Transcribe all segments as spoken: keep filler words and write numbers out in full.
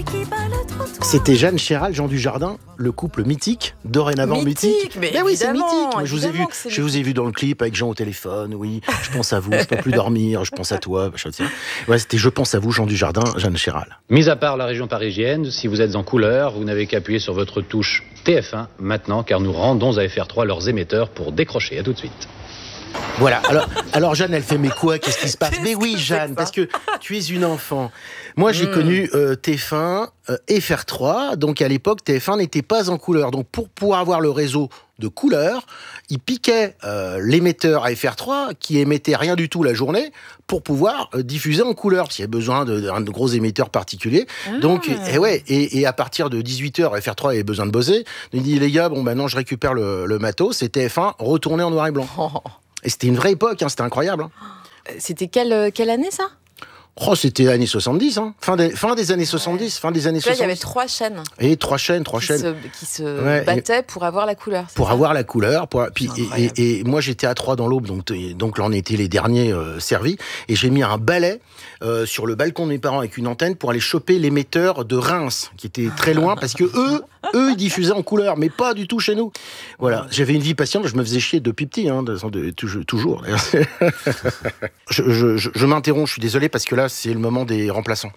C'était Jeanne Chéral, Jean Dujardin, le couple mythique, dorénavant mythique. Mythique, mais ben oui, c'est mythique. Moi, je vous ai vu, que c'est je vous ai vu dans le clip avec Jean au téléphone. Oui, je pense à vous, je peux plus dormir, je pense à toi. Ouais, c'était Je pense à vous, Jean Dujardin, Jeanne Chéral. Mis à part la région parisienne, si vous êtes en couleur, vous n'avez qu'à appuyer sur votre touche T F un maintenant, car nous rendons à F R trois leurs émetteurs pour décrocher. À tout de suite. Voilà, alors, alors Jeanne, elle fait mais quoi, qu'est-ce qui se passe? Mais oui, Jeanne, parce que tu es une enfant. Moi, j'ai mmh. connu euh, T F un, euh, F R trois, donc à l'époque, T F un n'était pas en couleur. Donc pour pouvoir avoir le réseau de couleur, il piquait euh, l'émetteur à F R trois, qui émettait rien du tout la journée, pour pouvoir euh, diffuser en couleur, parce qu'il y a besoin de, d'un gros émetteur particulier. Ah. Donc, et, ouais, et, et à partir de dix-huit heures, F R trois avait besoin de buzzer. Il dit, les gars, bon, ben non, je récupère le, le matos, et T F un retourné en noir et blanc. Oh. Et c'était une vraie époque, hein, c'était incroyable. Hein. C'était quelle, quelle année, ça? Oh, c'était années soixante-dix, hein. fin, des, fin des années soixante-dix, ouais. fin des années là, soixante-dix. Il y avait trois chaînes. Et trois chaînes, trois qui chaînes. Se, qui se ouais, battaient pour avoir la couleur. Pour ça avoir la couleur. Pour, puis, et, et, et moi, j'étais à Troyes dans l'Aube, donc, donc là, on était les derniers euh, servis. Et j'ai mis un balai euh, sur le balcon de mes parents avec une antenne pour aller choper l'émetteur de Reims, qui était très loin, parce que eux, eux, ils diffusaient en couleur, mais pas du tout chez nous. Voilà. J'avais une vie patiente, je me faisais chier depuis petit, hein, de, de, de, toujours. je, je, je, je m'interromps, je suis désolé, parce que là, c'est le moment des remplaçants.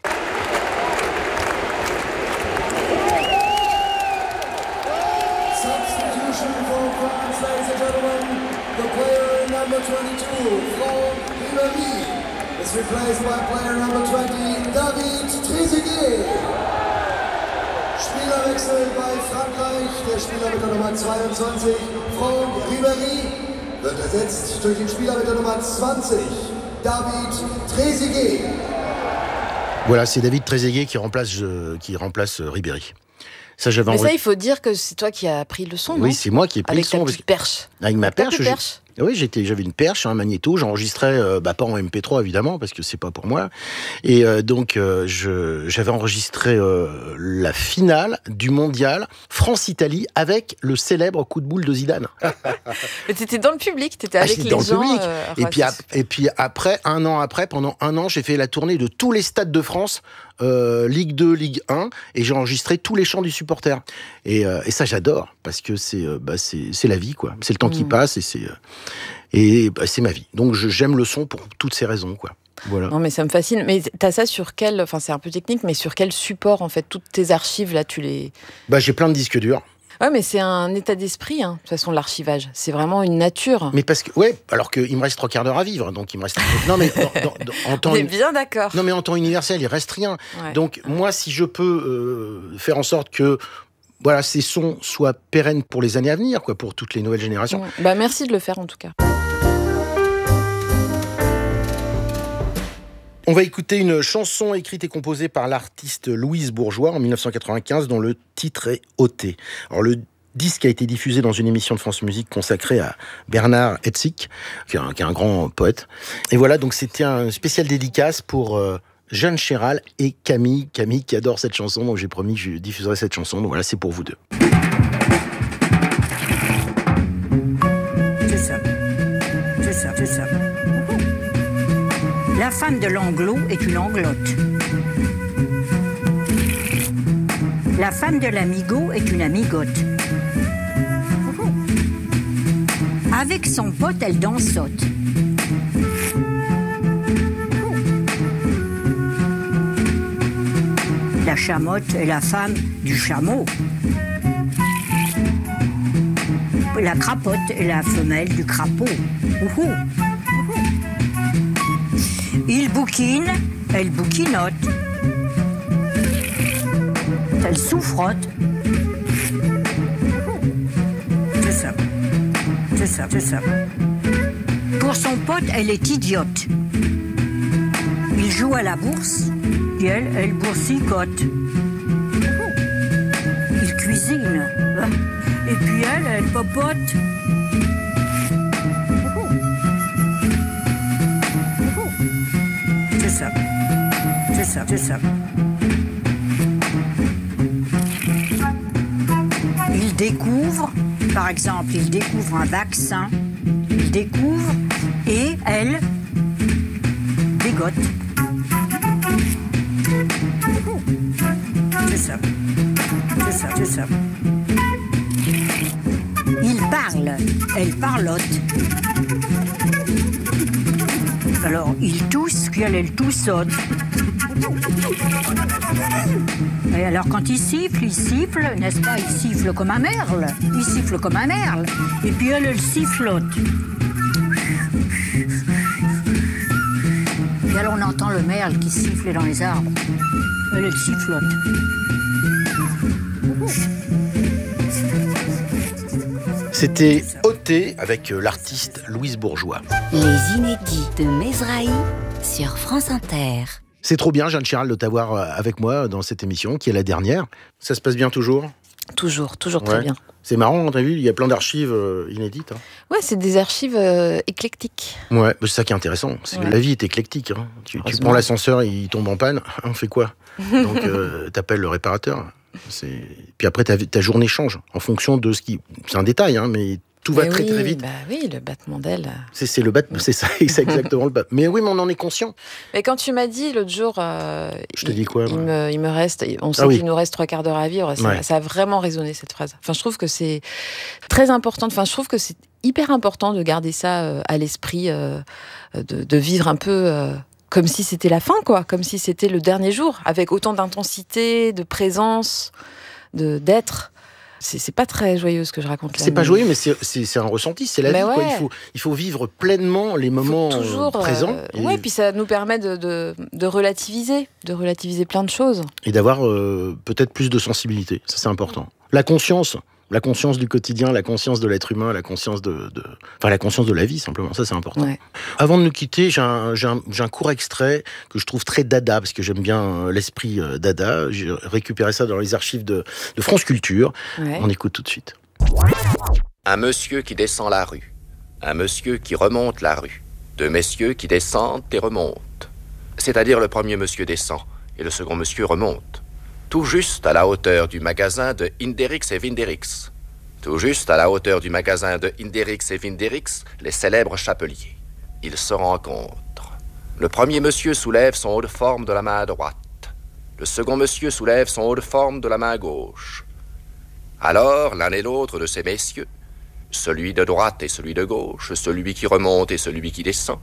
Replaced by player number twenty, David Trezeguet. Spielerwechsel bei Frankreich. Der Spieler mit der Nummer zweiundzwanzig, Franck Ribéry, wird ersetzt durch den Spieler mit der Nummer zwanzig, David Trezeguet. Voilà, c'est David Trezeguet qui remplace, euh, qui remplace euh, Ribéry. Ça, j'avais Mais envoyé... ça, il faut dire que c'est toi qui as pris le son, non? Oui, c'est moi qui ai pris avec le son. Avec ta petite perche. Avec ma perche, perche. Oui, j'étais, j'avais une perche, un magnéto, j'enregistrais, euh, bah, pas en M P trois évidemment, parce que c'est pas pour moi. Et euh, donc, euh, je, j'avais enregistré euh, la finale du mondial France-Italie avec le célèbre coup de boule de Zidane. Mais t'étais dans le public, t'étais avec ah, les dans gens. Le public. Euh, et, puis, ap- et puis après, un an après, pendant un an, j'ai fait la tournée de tous les stades de France, euh, Ligue deux, Ligue un, et j'ai enregistré tous les chants du supporter. Et, euh, et ça, j'adore, parce que c'est, euh, bah, c'est, c'est la vie, quoi. C'est le temps mmh. qui passe, et c'est... Euh, Et bah, c'est ma vie. Donc je, j'aime le son pour toutes ces raisons, quoi. Voilà. Non mais ça me fascine. Mais t'as ça sur quel, enfin c'est un peu technique, mais sur quel support en fait? Toutes tes archives là, tu les... Bah j'ai plein de disques durs. Ouais, mais c'est un état d'esprit, hein, de toute façon, l'archivage. C'est vraiment une nature. Mais parce que, ouais, alors qu'il me reste trois quarts d'heure à vivre, donc il me reste. Non mais dans, dans, dans, en temps. On est bien d'accord. Non mais en temps universel, il reste rien. Ouais. Donc moi, si je peux euh, faire en sorte que voilà, ces sons soient pérennes pour les années à venir, quoi, pour toutes les nouvelles générations. Ouais. Bah merci de le faire en tout cas. On va écouter une chanson écrite et composée par l'artiste Louise Bourgeois en dix-neuf cent quatre-vingt-quinze, dont le titre est Ôté. Alors le disque a été diffusé dans une émission de France Musique consacrée à Bernard Hetzig, qui est un, qui est un grand poète. Et voilà, donc c'était un spécial dédicace pour euh, Jeanne Chéral et Camille. Camille qui adore cette chanson, donc j'ai promis que je diffuserai cette chanson. Donc voilà, c'est pour vous deux. C'est ça. C'est ça, c'est ça. La femme de l'anglo est une anglote. La femme de l'amigo est une amigote. Avec son pote, elle dansote. La chamotte est la femme du chameau. La crapote est la femelle du crapaud. Ouhou. Il bouquine, elle bouquinote. Elle souffrote. C'est ça. C'est ça, c'est ça. Pour son pote, elle est idiote. Il joue à la bourse, puis elle, elle boursicote. Il cuisine, et puis elle, elle popote. C'est ça, c'est ça, c'est ça. Il découvre, par exemple, il découvre un vaccin, il découvre, et elle dégote. ça. C'est ça, c'est ça. Il parle, elle parlote. Alors, il tousse, puis elle, elle toussote. Et alors, quand il siffle, il siffle, n'est-ce pas? Il siffle comme un merle. Il siffle comme un merle. Et puis elle, elle sifflote. Et alors, on entend le merle qui siffle dans les arbres. Elle, elle sifflote. C'était Ôté avec l'artiste Louise Bourgeois. Les inédits de Mesrahi sur France Inter. C'est trop bien, Jeanne Chéral, de t'avoir avec moi dans cette émission, qui est la dernière. Ça se passe bien toujours ? Toujours, toujours Ouais. très bien. C'est marrant, t'as vu, il y a plein d'archives euh, inédites. Hein. Ouais, c'est des archives euh, éclectiques. Ouais, c'est ça qui est intéressant. C'est que Ouais. la vie est éclectique. Hein. Tu, tu Heureusement. prends l'ascenseur, il tombe en panne, on fait quoi ? Donc euh, t'appelles le réparateur. C'est... Puis après, ta, ta journée change en fonction de ce qui... C'est un détail, hein, mais tout va Mais très oui, très vite. Bah oui, le battement d'aile. C'est, c'est le bat... c'est ça, c'est exactement le bat. Mais oui, mais on en est conscient. Mais quand tu m'as dit l'autre jour, euh, Je te il, dis quoi, il moi me, il me reste, on sait Ah oui. qu'il nous reste trois quarts d'heure à vivre. Ça, Ouais. ça a vraiment résonné cette phrase. Enfin, je trouve que c'est très important. Enfin, je trouve que c'est hyper important de garder ça euh, à l'esprit, euh, de, de vivre un peu. Euh, comme si c'était la fin, quoi. Comme si c'était le dernier jour, avec autant d'intensité, de présence, de d'être. C'est, c'est pas très joyeux ce que je raconte là. C'est pas mais- joyeux, mais c'est, c'est, c'est un ressenti, c'est la Mais vie. Quoi. ouais. Il, faut, il faut vivre pleinement les Faut moments toujours euh, présents euh, et, ouais, puis ça nous permet de, de, de relativiser, de relativiser plein de choses. et d'avoir euh, peut-être plus de sensibilité. Ça, c'est important. La conscience, la conscience du quotidien, la conscience de l'être humain, la conscience de, de... Enfin, la conscience de la vie, simplement. Ça, c'est important. Ouais. Avant de nous quitter, j'ai un, j'ai, un, j'ai un court extrait que je trouve très dada, parce que j'aime bien euh, l'esprit euh, dada. J'ai récupéré ça dans les archives de, de France Culture. Ouais. On écoute tout de suite. Un monsieur qui descend la rue, un monsieur qui remonte la rue, deux messieurs qui descendent et remontent. C'est-à-dire le premier monsieur descend et le second monsieur remonte. Tout juste à la hauteur du magasin de Inderix et Vinderix. Tout juste à la hauteur du magasin de Inderix et Vinderix, les célèbres chapeliers. Ils se rencontrent. Le premier monsieur soulève son haut de forme de la main droite. Le second monsieur soulève son haut de forme de la main gauche. Alors, l'un et l'autre de ces messieurs, celui de droite et celui de gauche, celui qui remonte et celui qui descend,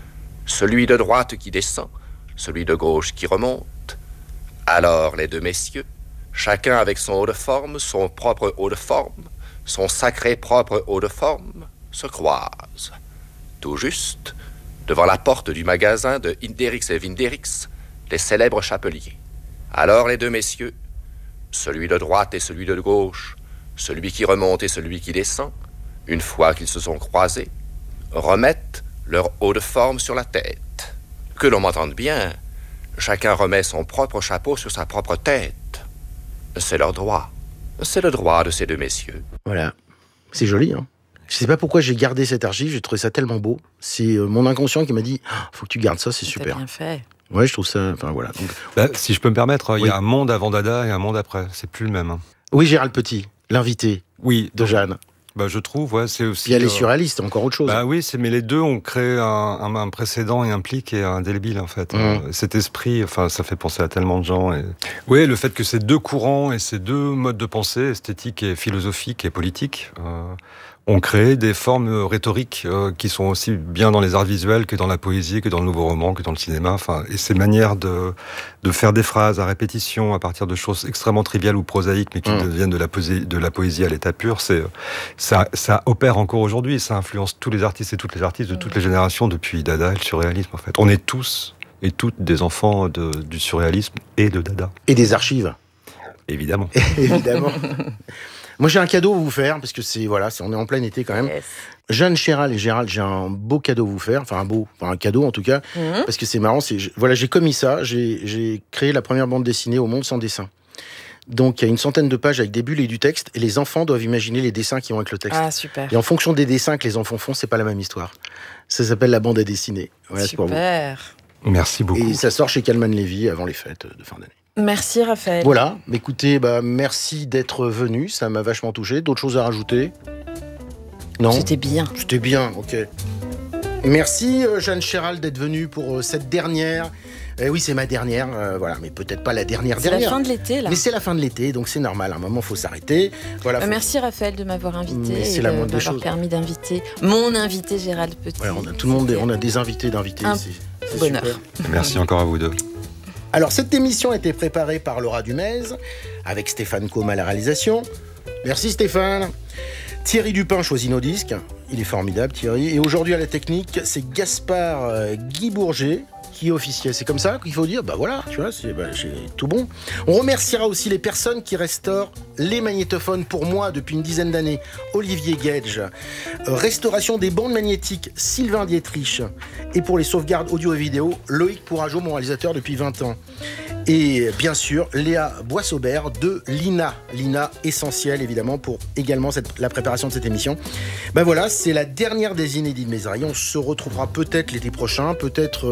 celui de droite qui descend, celui de gauche qui remonte. Alors les deux messieurs, chacun avec son haut de forme, son propre haut de forme, son sacré propre haut de forme, se croisent. Tout juste, devant la porte du magasin de Inderix et Vinderix, les célèbres chapeliers. Alors les deux messieurs, celui de droite et celui de gauche, celui qui remonte et celui qui descend, une fois qu'ils se sont croisés, remettent leur haut de forme sur la tête. Que l'on m'entende bien, chacun remet son propre chapeau sur sa propre tête. C'est leur droit. C'est le droit de ces deux messieurs. Voilà. C'est joli, hein. Je sais pas pourquoi j'ai gardé cette archive, j'ai trouvé ça tellement beau. C'est euh, mon inconscient qui m'a dit ah, faut que tu gardes ça, c'est T'as super. bien fait. Ouais, je trouve ça. Enfin voilà. Donc... Bah, si je peux me permettre, il Oui. y a un monde avant Dada et un monde après. C'est plus le même. hein. Oui, Gérald Petit, l'invité Oui, de Jeanne. bah, je trouve, ouais, c'est aussi. Puis il y a les euh, surréalistes, c'est encore autre chose. Bah oui, c'est, mais les deux ont créé un, un, un précédent et un pli qui est indélébile en fait. Mmh. Euh, cet esprit, enfin, ça fait penser à tellement de gens. Et... Oui, le fait que ces deux courants et ces deux modes de pensée, esthétique et philosophique et politique, euh, ont créé des formes rhétoriques euh, qui sont aussi bien dans les arts visuels que dans la poésie, que dans le nouveau roman, que dans le cinéma. Enfin, et ces manières de de faire des phrases à répétition à partir de choses extrêmement triviales ou prosaïques, mais qui Mmh. deviennent de la poésie, de la poésie à l'état pur, c'est ça, ça opère encore aujourd'hui. Ça influence tous les artistes et toutes les artistes de toutes les générations depuis Dada et le surréalisme. En fait, on est tous et toutes des enfants de, du surréalisme et de Dada, Et des archives, évidemment. évidemment. Moi, j'ai un cadeau à vous faire, parce que c'est, voilà, c'est, on est en plein été quand même. Yes. Jeanne Chéral et Gérald, j'ai un beau cadeau à vous faire, enfin un beau, enfin un cadeau en tout cas, Mhm. parce que c'est marrant, c'est, voilà, j'ai commis ça, j'ai, j'ai créé la première bande dessinée au monde sans dessin. Donc il y a une centaine de pages avec des bulles et du texte, et les enfants doivent imaginer les dessins qui vont avec le texte. Ah, super. Et en fonction des dessins que les enfants font, c'est pas la même histoire. Ça s'appelle la bande à dessiner. Voilà, c'est pour vous. Super. Merci beaucoup. Et ça sort chez Calman Levy avant les fêtes de fin d'année. Merci, Raphaël. Voilà, écoutez, bah, merci d'être venu, ça m'a vachement touché. D'autres choses à rajouter ? Non ? C'était bien. C'était bien, ok. Merci euh, Jeanne Chéral d'être venue pour euh, cette dernière. Eh oui, c'est ma dernière, euh, voilà, mais peut-être pas la dernière c'est dernière. C'est la fin de l'été, là. Mais c'est la fin de l'été, donc c'est normal. À un moment, il faut s'arrêter. Voilà, faut... Merci Raphaël de m'avoir invité mais c'est et la de moindre des m'avoir choses. permis d'inviter mon invité Gérald Petit. Ouais, on a tout le monde, on a des invités d'invités. Un c'est, c'est bonheur. super. Merci encore à vous deux. Alors, cette émission a été préparée par Laura Dumez, avec Stéphane Côme à la réalisation. Merci Stéphane. Thierry Dupin choisit nos disques. Il est formidable, Thierry. Et aujourd'hui, à la technique, c'est Gaspard euh, Guy Bourget qui officiait. C'est comme ça qu'il faut dire. Bah voilà, tu vois, c'est, bah, c'est tout bon. On remerciera aussi les personnes qui restaurent les magnétophones pour moi depuis une dizaine d'années. Olivier Gage. Euh, restauration des bandes magnétiques, Sylvain Dietrich. Et pour les sauvegardes audio et vidéo, Loïc Pourrageau, mon réalisateur depuis vingt ans. Et bien sûr, Léa Boissaubert de Lina. Lina, essentielle évidemment pour également cette, la préparation de cette émission. Ben voilà, c'est la dernière des inédits de Mézrahi. On se retrouvera peut-être l'été prochain, peut-être